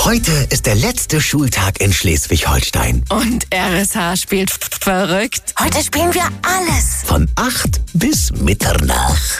Heute ist der letzte Schultag in Schleswig-Holstein. Und RSH spielt verrückt. Heute spielen wir alles. Von 8 bis Mitternacht.